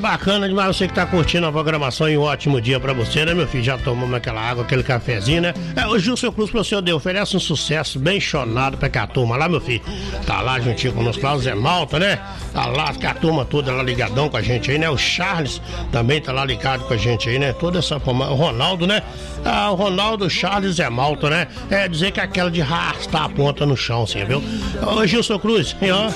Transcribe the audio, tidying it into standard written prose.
bacana demais você que tá curtindo a programação e um ótimo dia pra você, né, meu filho? Já tomamos aquela água, aquele cafezinho, né? O Gilson Cruz, pro senhor, oferece um sucesso bem chonado pra que a turma lá, meu filho. Tá lá juntinho conosco lá, o Zé Malta, né? Tá lá, que a turma toda lá ligadão com a gente aí, né? O Charles também tá lá ligado com a gente aí, né? Toda essa forma. O Ronaldo, né? O Ronaldo, o Charles, Zé Malta, né? É dizer que é aquela de arrastar a ponta no chão, assim, viu? Ô Gilson Cruz, hein, ó.